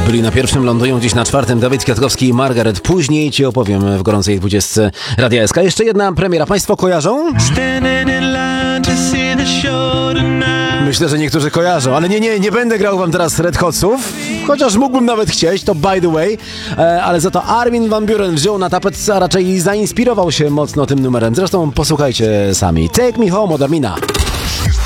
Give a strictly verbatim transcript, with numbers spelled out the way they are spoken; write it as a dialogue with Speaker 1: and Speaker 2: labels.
Speaker 1: Byli na pierwszym, lądują dziś na czwartym. Dawid Kwiatkowski i Margaret. Później ci opowiem w gorącej dwudziestce Radia S K. Jeszcze jedna premiera. Państwo kojarzą? Myślę, że niektórzy kojarzą, ale nie, nie, nie będę grał wam teraz Red Hotsów, chociaż mógłbym nawet chcieć, to by the way, e, ale za to Armin van Buuren wziął na tapet, a raczej zainspirował się mocno tym numerem. Zresztą posłuchajcie sami. Take Me Home od Armina.